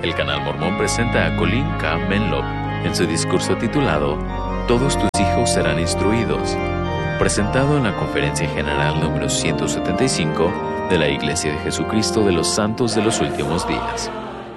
El Canal Mormón presenta a Colin K. Menlop en su discurso titulado Todos tus hijos serán instruidos, presentado en la Conferencia General número 175 de la Iglesia de Jesucristo de los Santos de los Últimos Días.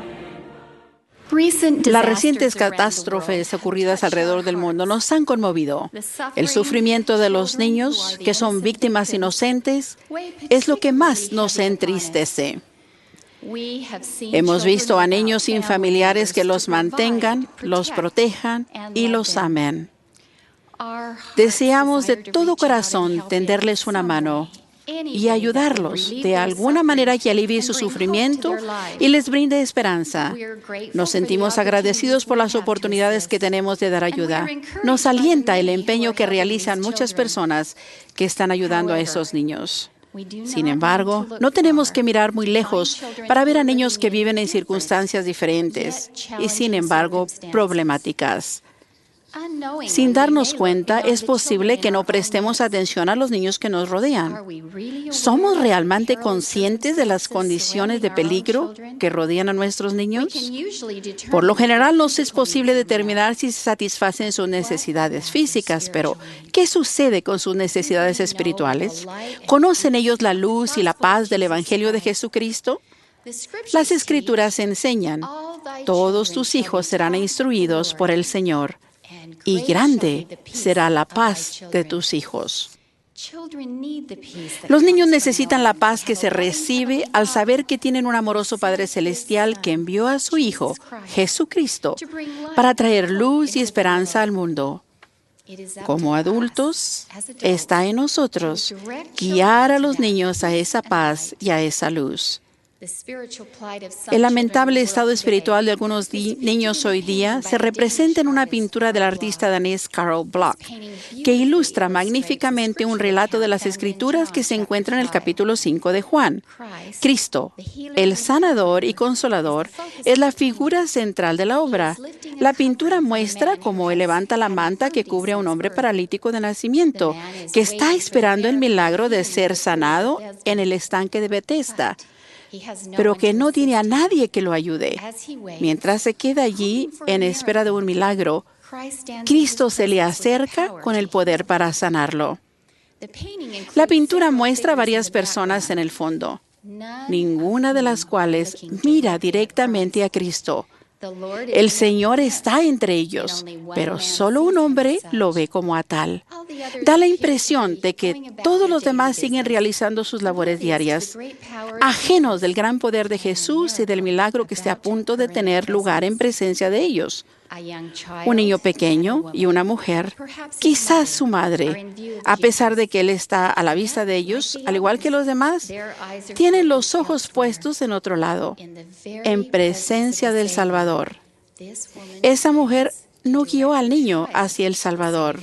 Las recientes catástrofes ocurridas alrededor del mundo nos han conmovido. El sufrimiento de los niños, que son víctimas inocentes, es lo que más nos entristece. Hemos visto a niños sin familiares que los mantengan, los protejan y los amen. Deseamos de todo corazón tenderles una mano y ayudarlos de alguna manera que alivie su sufrimiento y les brinde esperanza. Nos sentimos agradecidos por las oportunidades que tenemos de dar ayuda. Nos alienta el empeño que realizan muchas personas que están ayudando a esos niños. Sin embargo, no tenemos que mirar muy lejos para ver a niños que viven en circunstancias diferentes y, sin embargo, problemáticas. Sin darnos cuenta, es posible que no prestemos atención a los niños que nos rodean. ¿Somos realmente conscientes de las condiciones de peligro que rodean a nuestros niños? Por lo general, nos es posible determinar si se satisfacen sus necesidades físicas, pero ¿qué sucede con sus necesidades espirituales? ¿Conocen ellos la luz y la paz del Evangelio de Jesucristo? Las Escrituras enseñan, todos tus hijos serán instruidos por el Señor, y grande será la paz de tus hijos. Los niños necesitan la paz que se recibe al saber que tienen un amoroso Padre Celestial que envió a su Hijo, Jesucristo, para traer luz y esperanza al mundo. Como adultos, está en nosotros guiar a los niños a esa paz y a esa luz. El lamentable estado espiritual de algunos niños hoy día se representa en una pintura del artista danés Carl Bloch, que ilustra magníficamente un relato de las Escrituras que se encuentra en el capítulo 5 de Juan. Cristo, el sanador y consolador, es la figura central de la obra. La pintura muestra cómo él levanta la manta que cubre a un hombre paralítico de nacimiento, que está esperando el milagro de ser sanado en el estanque de Betesda, pero que no tiene a nadie que lo ayude. Mientras se queda allí en espera de un milagro, Cristo se le acerca con el poder para sanarlo. La pintura muestra a varias personas en el fondo, ninguna de las cuales mira directamente a Cristo. El Señor está entre ellos, pero solo un hombre lo ve como a tal. Da la impresión de que todos los demás siguen realizando sus labores diarias, ajenos del gran poder de Jesús y del milagro que está a punto de tener lugar en presencia de ellos. Un niño pequeño y una mujer, quizás su madre, a pesar de que Él está a la vista de ellos, al igual que los demás, tienen los ojos puestos en otro lado, en presencia del Salvador. Esa mujer no guió al niño hacia el Salvador.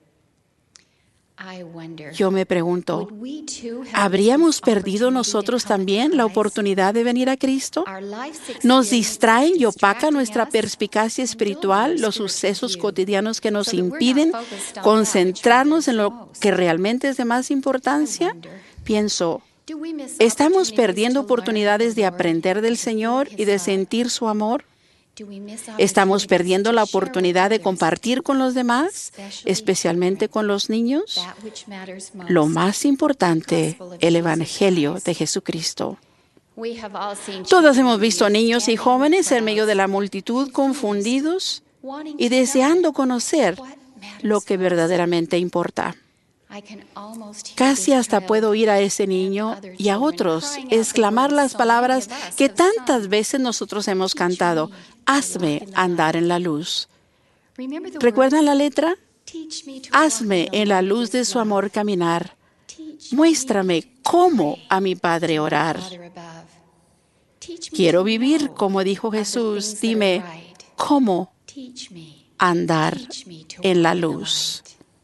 Yo me pregunto, ¿habríamos perdido nosotros también la oportunidad de venir a Cristo? ¿Nos distraen y opacan nuestra perspicacia espiritual los sucesos cotidianos que nos impiden concentrarnos en lo que realmente es de más importancia? Pienso, ¿estamos perdiendo oportunidades de aprender del Señor y de sentir su amor? ¿Estamos perdiendo la oportunidad de compartir con los demás, especialmente con los niños? Lo más importante, el Evangelio de Jesucristo. Todos hemos visto niños y jóvenes en medio de la multitud confundidos y deseando conocer lo que verdaderamente importa. Casi hasta puedo oír a ese niño y a otros exclamar las palabras que tantas veces nosotros hemos cantado: hazme andar en la luz. ¿Recuerdan la letra? Hazme en la luz de su amor caminar. Muéstrame cómo a mi Padre orar. Quiero vivir como dijo Jesús. Dime, ¿cómo andar en la luz?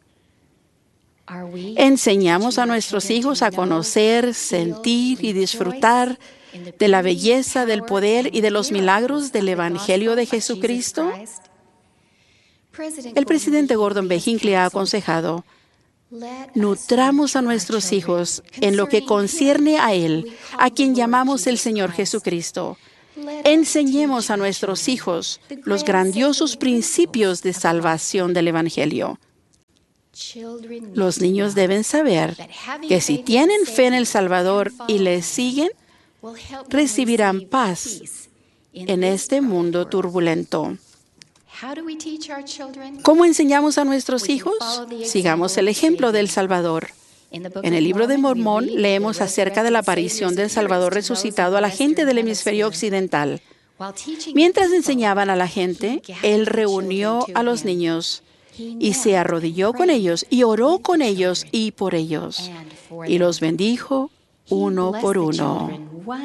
¿Enseñamos a nuestros hijos a conocer, sentir y disfrutar de la belleza, del poder y de los milagros del Evangelio de Jesucristo? El presidente Gordon B. Hinckley ha aconsejado: nutramos a nuestros hijos en lo que concierne a Él, a quien llamamos el Señor Jesucristo. Enseñemos a nuestros hijos los grandiosos principios de salvación del Evangelio. Los niños deben saber que si tienen fe en el Salvador y le siguen, recibirán paz en este mundo turbulento. ¿Cómo enseñamos a nuestros hijos? Sigamos el ejemplo del Salvador. En el libro de Mormón leemos acerca de la aparición del Salvador resucitado a la gente del hemisferio occidental. Mientras enseñaban a la gente, Él reunió a los niños y se arrodilló con ellos y oró con ellos y por ellos, y los bendijo uno por uno.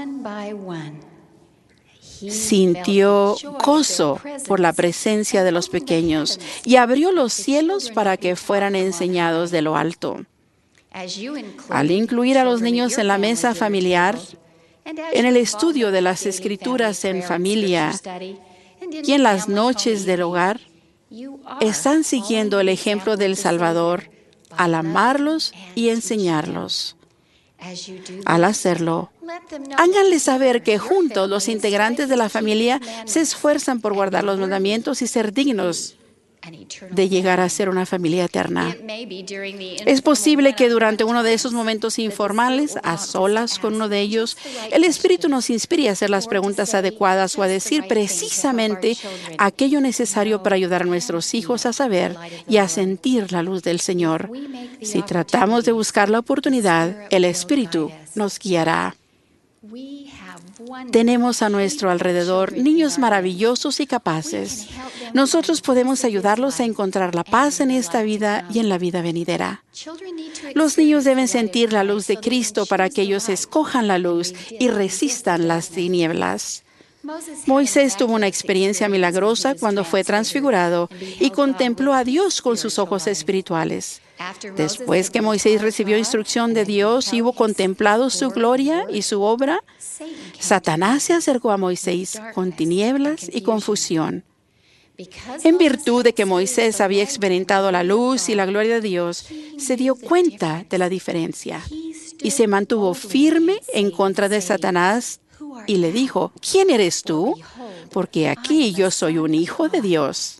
Sintió gozo por la presencia de los pequeños y abrió los cielos para que fueran enseñados de lo alto. Al incluir a los niños en la mesa familiar, en el estudio de las Escrituras en familia y en las noches del hogar, están siguiendo el ejemplo del Salvador al amarlos y enseñarlos. Al hacerlo, háganles saber que juntos los integrantes de la familia se esfuerzan por guardar los mandamientos y ser dignos de llegar a ser una familia eterna. Es posible que durante uno de esos momentos informales, a solas con uno de ellos, el Espíritu nos inspire a hacer las preguntas adecuadas o a decir precisamente aquello necesario para ayudar a nuestros hijos a saber y a sentir la luz del Señor. Si tratamos de buscar la oportunidad, el Espíritu nos guiará. Tenemos a nuestro alrededor niños maravillosos y capaces. Nosotros podemos ayudarlos a encontrar la paz en esta vida y en la vida venidera. Los niños deben sentir la luz de Cristo para que ellos escojan la luz y resistan las tinieblas. Moisés tuvo una experiencia milagrosa cuando fue transfigurado y contempló a Dios con sus ojos espirituales. Después que Moisés recibió instrucción de Dios y hubo contemplado su gloria y su obra, Satanás se acercó a Moisés con tinieblas y confusión. En virtud de que Moisés había experimentado la luz y la gloria de Dios, se dio cuenta de la diferencia y se mantuvo firme en contra de Satanás y le dijo: ¿Quién eres tú? Porque aquí yo soy un hijo de Dios.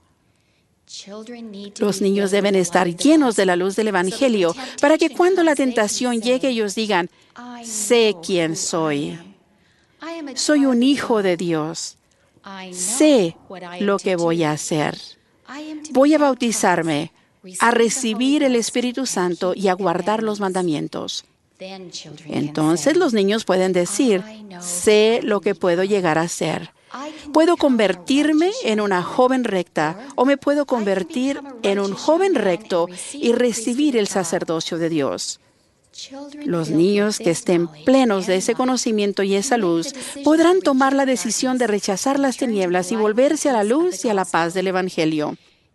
Los niños deben estar llenos de la luz del Evangelio para que cuando la tentación llegue ellos digan: sé quién soy. Soy un hijo de Dios. Sé lo que voy a hacer. Voy a bautizarme, a recibir el Espíritu Santo y a guardar los mandamientos. Entonces los niños pueden decir: sé lo que puedo llegar a ser. Puedo convertirme en una joven recta o me puedo convertir en un joven recto y recibir el sacerdocio de Dios. Los niños que estén plenos de ese conocimiento y esa luz podrán tomar la decisión de rechazar las tinieblas y volverse a la luz y a la paz del Evangelio.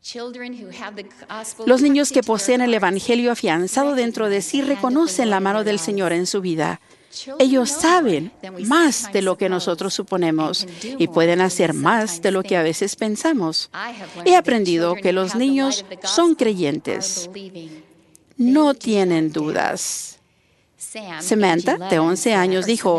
Los niños que poseen el Evangelio afianzado dentro de sí reconocen la mano del Señor en su vida. Ellos saben más de lo que nosotros suponemos y pueden hacer más de lo que a veces pensamos. He aprendido que los niños son creyentes. No tienen dudas. Samantha, de 11 años, dijo: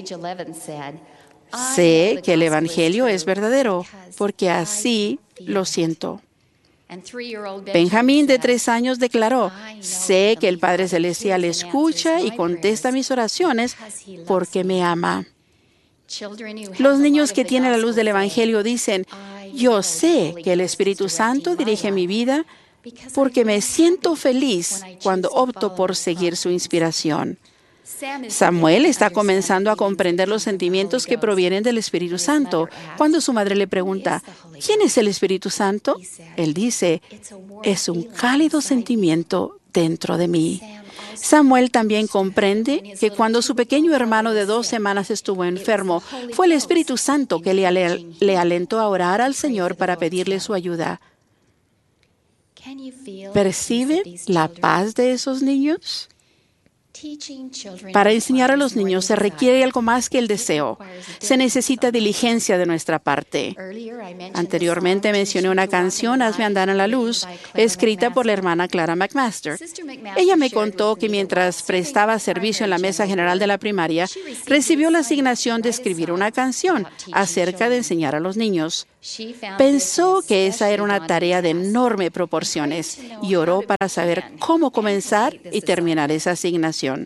sé que el Evangelio es verdadero, porque así lo siento. Benjamín, de 3 años, declaró: sé que el Padre Celestial escucha y contesta mis oraciones porque me ama. Los niños que tienen la luz del Evangelio dicen: yo sé que el Espíritu Santo dirige mi vida porque me siento feliz cuando opto por seguir su inspiración. Samuel está comenzando a comprender los sentimientos que provienen del Espíritu Santo. Cuando su madre le pregunta: ¿quién es el Espíritu Santo?, él dice: es un cálido sentimiento dentro de mí. Samuel también comprende que cuando su pequeño hermano de 2 semanas estuvo enfermo, fue el Espíritu Santo que le alentó a orar al Señor para pedirle su ayuda. ¿Percibe la paz de esos niños? Para enseñar a los niños se requiere algo más que el deseo. Se necesita diligencia de nuestra parte. Anteriormente mencioné una canción, Hazme andar en la luz, escrita por la hermana Clara McMaster. Ella me contó que mientras prestaba servicio en la mesa general de la primaria, recibió la asignación de escribir una canción acerca de enseñar a los niños. Pensó que esa era una tarea de enormes proporciones y oró para saber cómo comenzar y terminar esa asignación.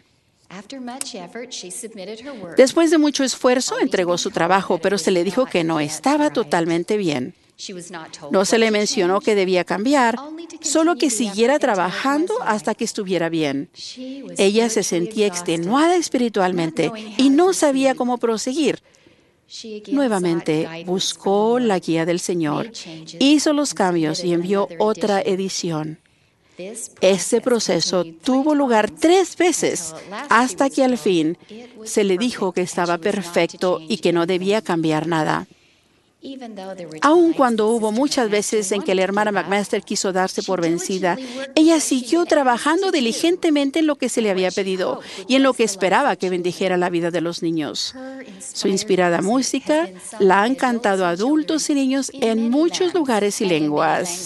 Después de mucho esfuerzo, entregó su trabajo, pero se le dijo que no estaba totalmente bien. No se le mencionó que debía cambiar, solo que siguiera trabajando hasta que estuviera bien. Ella se sentía extenuada espiritualmente y no sabía cómo proseguir. Nuevamente buscó la guía del Señor, hizo los cambios y envió otra edición. Este proceso tuvo lugar 3 veces hasta que al fin se le dijo que estaba perfecto y que no debía cambiar nada. Aun cuando hubo muchas veces en que la hermana McMaster quiso darse por vencida, ella siguió trabajando diligentemente en lo que se le había pedido y en lo que esperaba que bendijera la vida de los niños. Su inspirada música la han cantado adultos y niños en muchos lugares y lenguas.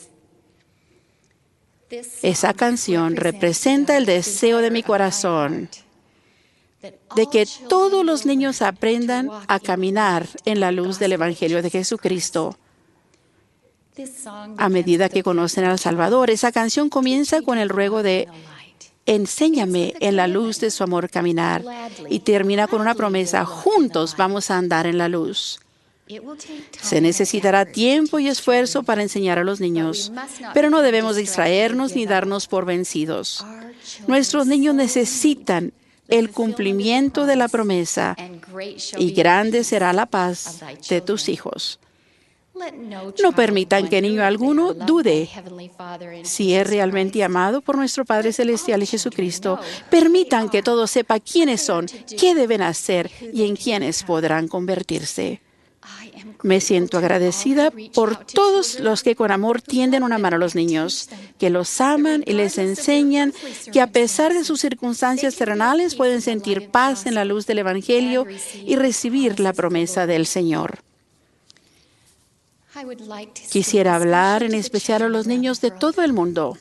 Esa canción representa el deseo de mi corazón de que todos los niños aprendan a caminar en la luz del Evangelio de Jesucristo. A medida que conocen al Salvador, esa canción comienza con el ruego de enséñame en la luz de su amor caminar y termina con una promesa, juntos vamos a andar en la luz. Se necesitará tiempo y esfuerzo para enseñar a los niños, pero no debemos distraernos ni darnos por vencidos. Nuestros niños necesitan el cumplimiento de la promesa, y grande será la paz de tus hijos. No permitan que niño alguno dude si es realmente amado por nuestro Padre Celestial y Jesucristo. Permitan que todos sepan quiénes son, qué deben hacer y en quiénes podrán convertirse. Me siento agradecida por todos los que con amor tienden una mano a los niños, que los aman y les enseñan que a pesar de sus circunstancias terrenales pueden sentir paz en la luz del Evangelio y recibir la promesa del Señor. Quisiera hablar en especial a los niños de todo el mundo.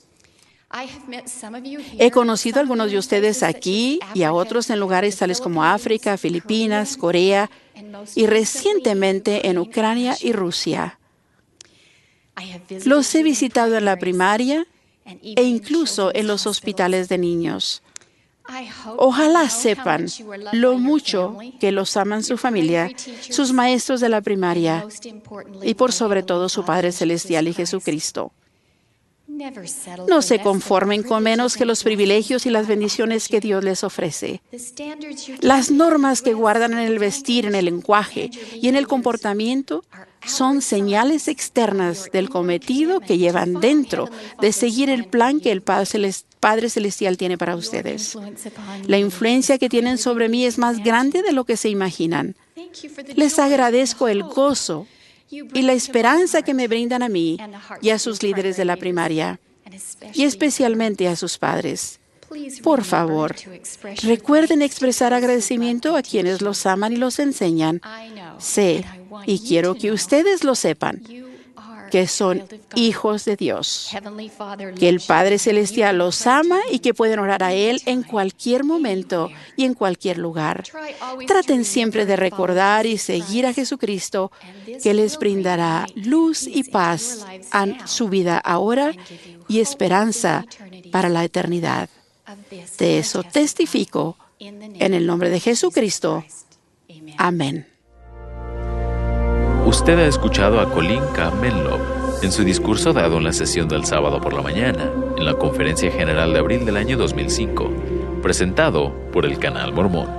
He conocido a algunos de ustedes aquí y a otros en lugares tales como África, Filipinas, Corea y recientemente en Ucrania y Rusia. Los he visitado en la primaria e incluso en los hospitales de niños. Ojalá sepan lo mucho que los aman su familia, sus maestros de la primaria y por sobre todo su Padre Celestial y Jesucristo. No se conformen con menos que los privilegios y las bendiciones que Dios les ofrece. Las normas que guardan en el vestir, en el lenguaje y en el comportamiento son señales externas del cometido que llevan dentro de seguir el plan que el Padre Celestial tiene para ustedes. La influencia que tienen sobre mí es más grande de lo que se imaginan. Les agradezco el gozo y la esperanza que me brindan a mí y a sus líderes de la primaria, y especialmente a sus padres. Por favor, recuerden expresar agradecimiento a quienes los aman y los enseñan. Sé, y quiero que ustedes lo sepan, que son hijos de Dios, que el Padre Celestial los ama y que pueden orar a Él en cualquier momento y en cualquier lugar. Traten siempre de recordar y seguir a Jesucristo, que les brindará luz y paz a su vida ahora y esperanza para la eternidad. De eso testifico en el nombre de Jesucristo. Amén. Usted ha escuchado a Colin K. Menlo en su discurso dado en la sesión del sábado por la mañana, en la Conferencia General de abril del año 2005, presentado por el Canal Mormón.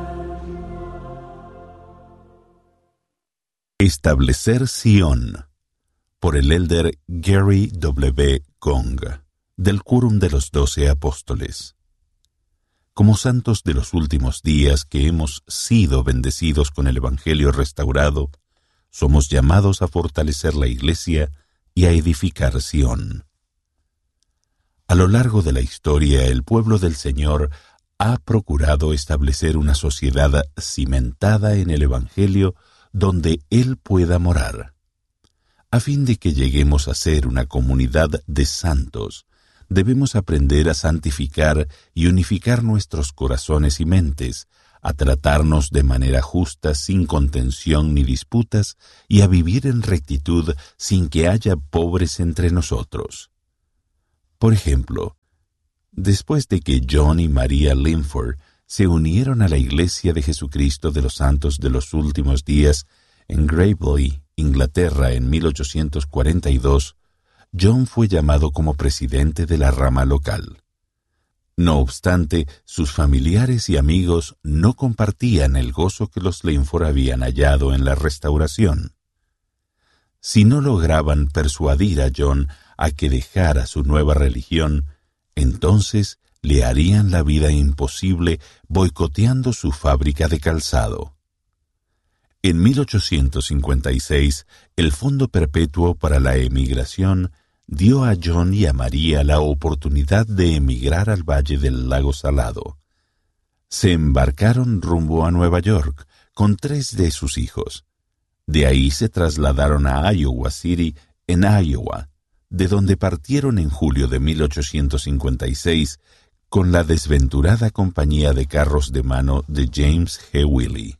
Establecer Sion, por el elder Gary W. Kong, del Quórum de los 12 Apóstoles. Como santos de los últimos días que hemos sido bendecidos con el Evangelio restaurado, somos llamados a fortalecer la Iglesia y a edificar Sion. A lo largo de la historia, el pueblo del Señor ha procurado establecer una sociedad cimentada en el Evangelio donde Él pueda morar. A fin de que lleguemos a ser una comunidad de santos, debemos aprender a santificar y unificar nuestros corazones y mentes, a tratarnos de manera justa sin contención ni disputas y a vivir en rectitud sin que haya pobres entre nosotros. Por ejemplo, después de que John y María Linford se unieron a la Iglesia de Jesucristo de los Santos de los Últimos Días en Gravely, Inglaterra, en 1842, John fue llamado como presidente de la rama local. No obstante, sus familiares y amigos no compartían el gozo que los Linford habían hallado en la restauración. Si no lograban persuadir a John a que dejara su nueva religión, entonces le harían la vida imposible boicoteando su fábrica de calzado. En 1856, el Fondo Perpetuo para la Emigración dio a John y a María la oportunidad de emigrar al Valle del Lago Salado. Se embarcaron rumbo a Nueva York con 3 de sus hijos. De ahí se trasladaron a Iowa City, en Iowa, de donde partieron en julio de 1856 con la desventurada compañía de carros de mano de James G. Willey.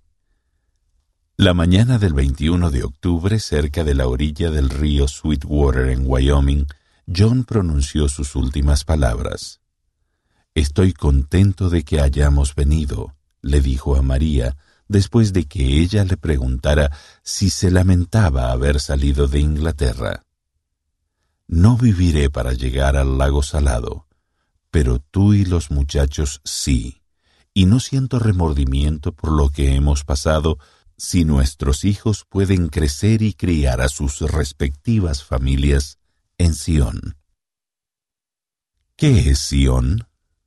La mañana del 21 de octubre, cerca de la orilla del río Sweetwater en Wyoming, John pronunció sus últimas palabras. «Estoy contento de que hayamos venido», le dijo a María, después de que ella le preguntara si se lamentaba haber salido de Inglaterra. «No viviré para llegar al lago Salado, pero tú y los muchachos sí, y no siento remordimiento por lo que hemos pasado si nuestros hijos pueden crecer y criar a sus respectivas familias en Sion». ¿Qué es Sion?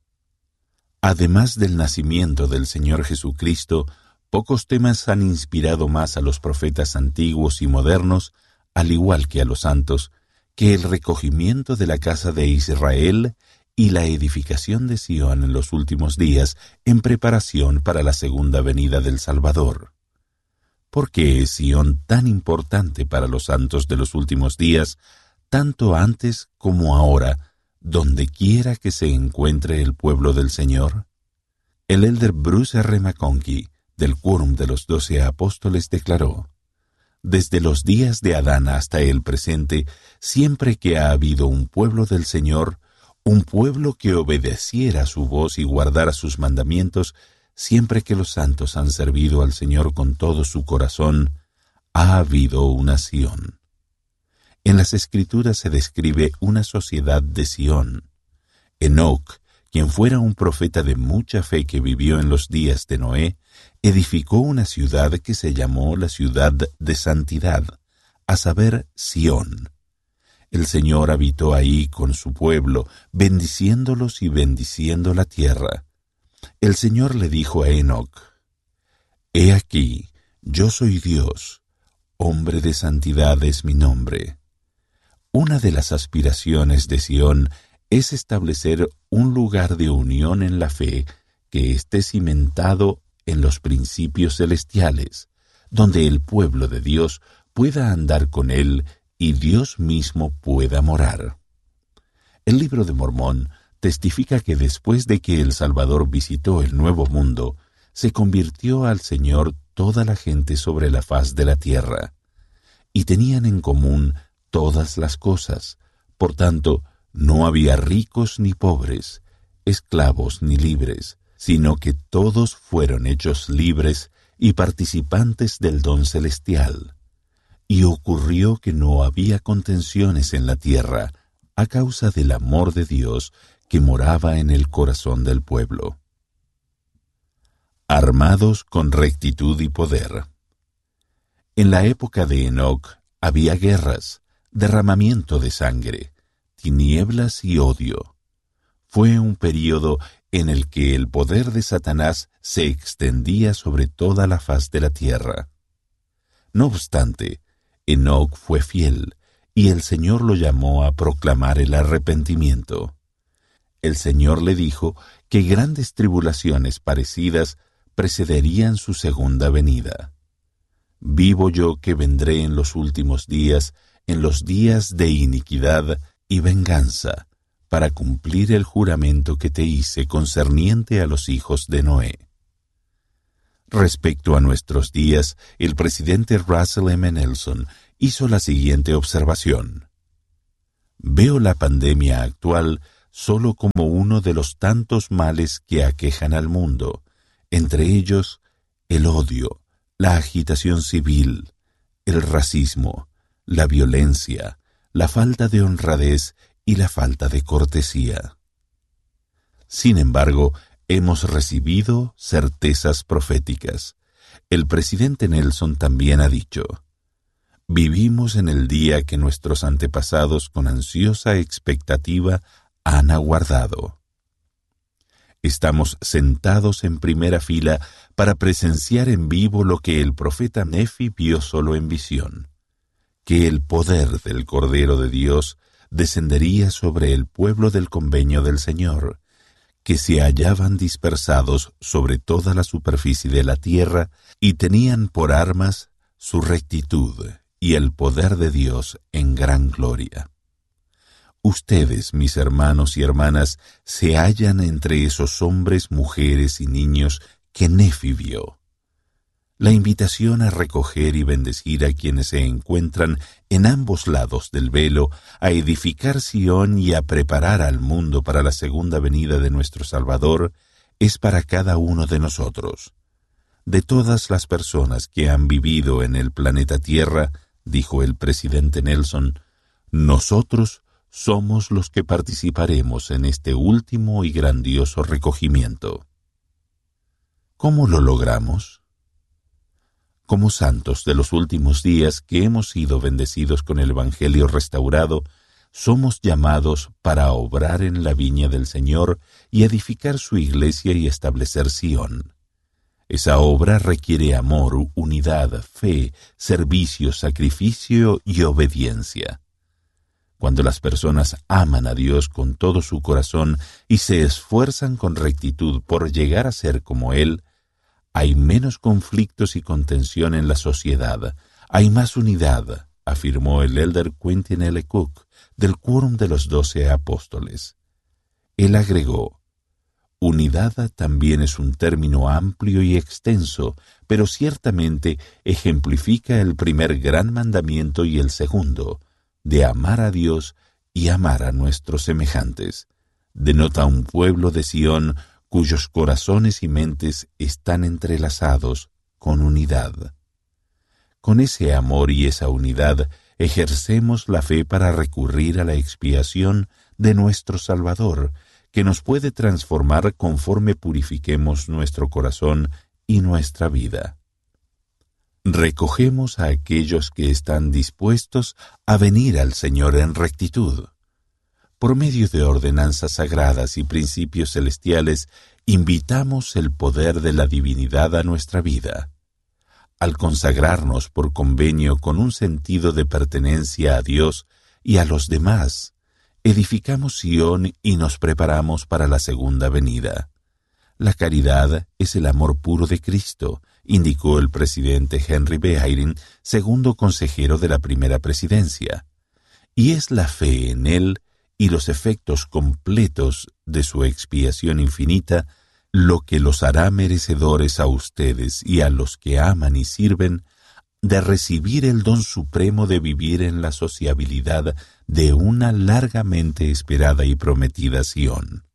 Además del nacimiento del Señor Jesucristo, pocos temas han inspirado más a los profetas antiguos y modernos, al igual que a los santos, que el recogimiento de la casa de Israel y la edificación de Sion en los últimos días en preparación para la segunda venida del Salvador. ¿Por qué es Sion tan importante para los santos de los últimos días, tanto antes como ahora, donde quiera que se encuentre el pueblo del Señor? El elder Bruce R. McConkie, del Quórum de los 12 Apóstoles, declaró: «Desde los días de Adán hasta el presente, siempre que ha habido un pueblo del Señor, un pueblo que obedeciera su voz y guardara sus mandamientos, siempre que los santos han servido al Señor con todo su corazón, ha habido una Sion». En las Escrituras se describe una sociedad de Sion. Enoc, quien fuera un profeta de mucha fe que vivió en los días de Noé, edificó una ciudad que se llamó la ciudad de santidad, a saber, Sion. El Señor habitó ahí con su pueblo, bendiciéndolos y bendiciendo la tierra. El Señor le dijo a Enoc: «He aquí, yo soy Dios, hombre de santidad es mi nombre». Una de las aspiraciones de Sion es establecer un lugar de unión en la fe que esté cimentado en los principios celestiales, donde el pueblo de Dios pueda andar con Él y Dios mismo pueda morar. El Libro de Mormón testifica que después de que el Salvador visitó el Nuevo Mundo, se convirtió al Señor toda la gente sobre la faz de la tierra, y tenían en común todas las cosas. Por tanto, no había ricos ni pobres, esclavos ni libres, sino que todos fueron hechos libres y participantes del don celestial. Y ocurrió que no había contenciones en la tierra a causa del amor de Dios que moraba en el corazón del pueblo. Armados con rectitud y poder. En la época de Enoc había guerras, derramamiento de sangre, tinieblas y odio. Fue un período en el que el poder de Satanás se extendía sobre toda la faz de la tierra. No obstante, Enoc fue fiel, y el Señor lo llamó a proclamar el arrepentimiento. El Señor le dijo que grandes tribulaciones parecidas precederían su segunda venida. Vivo yo que vendré en los últimos días, en los días de iniquidad y venganza, para cumplir el juramento que te hice concerniente a los hijos de Noé. Respecto a nuestros días, el presidente Russell M. Nelson hizo la siguiente observación. Veo la pandemia actual solo como uno de los tantos males que aquejan al mundo, entre ellos el odio, la agitación civil, el racismo, la violencia, la falta de honradez y la falta de cortesía. Sin embargo, hemos recibido certezas proféticas. El presidente Nelson también ha dicho: vivimos en el día que nuestros antepasados con ansiosa expectativa han aguardado. Estamos sentados en primera fila para presenciar en vivo lo que el profeta Nefi vio solo en visión, que el poder del Cordero de Dios descendería sobre el pueblo del convenio del Señor, que se hallaban dispersados sobre toda la superficie de la tierra y tenían por armas su rectitud y el poder de Dios en gran gloria. Ustedes, mis hermanos y hermanas, se hallan entre esos hombres, mujeres y niños que Nefi vio. La invitación a recoger y bendecir a quienes se encuentran en ambos lados del velo, a edificar Sión y a preparar al mundo para la segunda venida de nuestro Salvador, es para cada uno de nosotros. De todas las personas que han vivido en el planeta Tierra, dijo el presidente Nelson, nosotros somos los que participaremos en este último y grandioso recogimiento. ¿Cómo lo logramos? Como santos de los últimos días que hemos sido bendecidos con el Evangelio restaurado, somos llamados para obrar en la viña del Señor y edificar su iglesia y establecer Sión. Esa obra requiere amor, unidad, fe, servicio, sacrificio y obediencia. Cuando las personas aman a Dios con todo su corazón y se esfuerzan con rectitud por llegar a ser como Él, hay menos conflictos y contención en la sociedad, hay más unidad, afirmó el elder Quentin L. Cook, del Quórum de los 12 Apóstoles. Él agregó: unidad también es un término amplio y extenso, pero ciertamente ejemplifica el primer gran mandamiento y el segundo, de amar a Dios y amar a nuestros semejantes. Denota un pueblo de Sión cuyos corazones y mentes están entrelazados con unidad. Con ese amor y esa unidad ejercemos la fe para recurrir a la expiación de nuestro Salvador, que nos puede transformar conforme purifiquemos nuestro corazón y nuestra vida. Recogemos a aquellos que están dispuestos a venir al Señor en rectitud. Por medio de ordenanzas sagradas y principios celestiales, invitamos el poder de la divinidad a nuestra vida. Al consagrarnos por convenio con un sentido de pertenencia a Dios y a los demás, edificamos Sión y nos preparamos para la segunda venida. La caridad es el amor puro de Cristo, indicó el presidente Henry B. Eyring, segundo consejero de la primera presidencia, y es la fe en Él y los efectos completos de su expiación infinita lo que los hará merecedores a ustedes y a los que aman y sirven de recibir el don supremo de vivir en la sociabilidad de una largamente esperada y prometida Sión.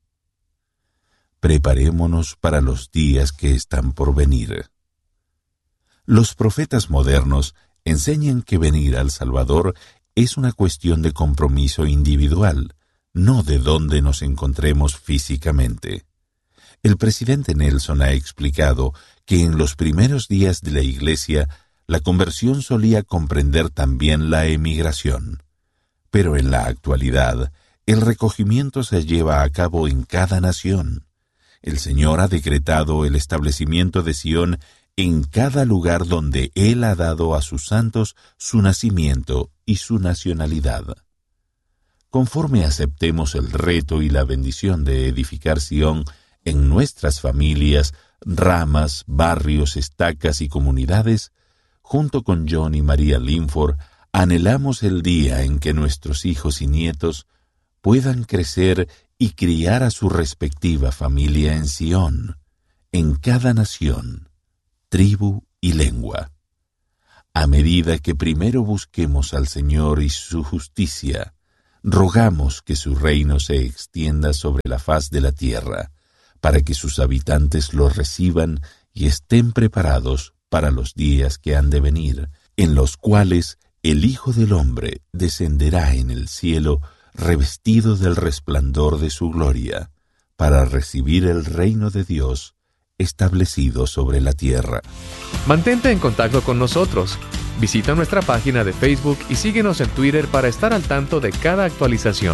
Preparémonos para los días que están por venir. Los profetas modernos enseñan que venir al Salvador es una cuestión de compromiso individual, no de dónde nos encontremos físicamente. El presidente Nelson ha explicado que en los primeros días de la Iglesia, la conversión solía comprender también la emigración. Pero en la actualidad, el recogimiento se lleva a cabo en cada nación. El Señor ha decretado el establecimiento de Sión en cada lugar donde Él ha dado a sus santos su nacimiento y su nacionalidad. conforme aceptemos el reto y la bendición de edificar Sión en nuestras familias, ramas, barrios, estacas y comunidades, junto con John y María Linford, anhelamos el día en que nuestros hijos y nietos puedan crecer y criar a su respectiva familia en Sión, en cada nación, tribu y lengua. A medida que primero busquemos al Señor y su justicia, rogamos que su reino se extienda sobre la faz de la tierra, para que sus habitantes lo reciban y estén preparados para los días que han de venir, en los cuales el Hijo del Hombre descenderá en el cielo revestido del resplandor de su gloria, para recibir el reino de Dios establecido sobre la tierra. Mantente en contacto con nosotros. Visita nuestra página de Facebook y síguenos en Twitter para estar al tanto de cada actualización.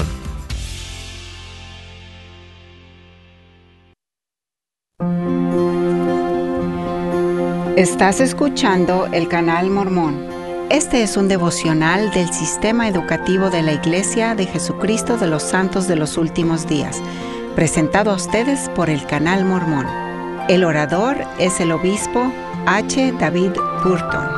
Estás escuchando el Canal Mormón. Este es un devocional del Sistema Educativo de la Iglesia de Jesucristo de los Santos de los Últimos Días, presentado a ustedes por el Canal Mormón. El orador es el obispo H. David Burton.